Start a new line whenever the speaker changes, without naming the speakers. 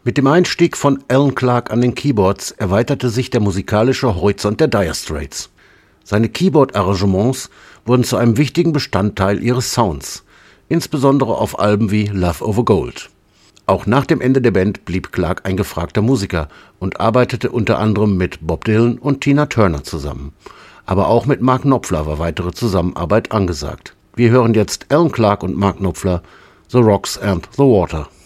Mit dem Einstieg von Alan Clark an den Keyboards erweiterte sich der musikalische Horizont der Dire Straits. Seine Keyboard-Arrangements wurden zu einem wichtigen Bestandteil ihres Sounds, insbesondere auf Alben wie Love Over Gold. Auch nach dem Ende der Band blieb Clark ein gefragter Musiker und arbeitete unter anderem mit Bob Dylan und Tina Turner zusammen. Aber auch mit Mark Knopfler war weitere Zusammenarbeit angesagt. Wir hören jetzt Alan Clark und Mark Knopfler, The Rocks and the Water.